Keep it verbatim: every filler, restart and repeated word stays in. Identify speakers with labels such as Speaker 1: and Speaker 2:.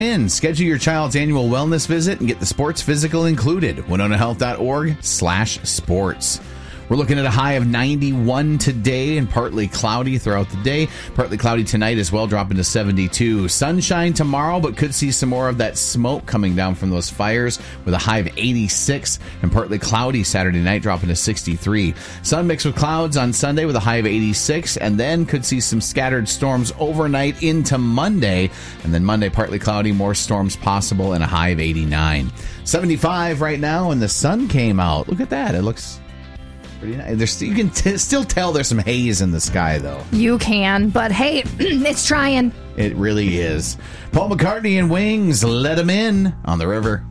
Speaker 1: In. Schedule your child's annual wellness visit and get the sports physical included. winona health dot org slash sports. We're looking at a high of ninety-one today and partly cloudy throughout the day. Partly cloudy tonight as well, dropping to seventy-two. Sunshine tomorrow, but could see some more of that smoke coming down from those fires with a high of eighty-six. And partly cloudy Saturday night, dropping to sixty-three. Sun mixed with clouds on Sunday with a high of eighty-six. And then could see some scattered storms overnight into Monday. And then Monday, partly cloudy, more storms possible, and a high of eighty-nine. seventy-five right now, and the sun came out. Look at that. It looks... pretty nice. There's, you can t- still tell there's some haze in the sky, though.
Speaker 2: You can, but hey, it's trying.
Speaker 1: It really is. Paul McCartney and Wings, Let 'Em In on the river.